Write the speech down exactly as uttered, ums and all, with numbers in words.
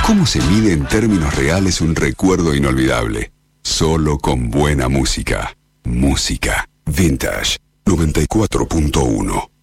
¿Cómo se mide en términos reales un recuerdo inolvidable? Solo con buena música. Música Vintage noventa y cuatro punto uno.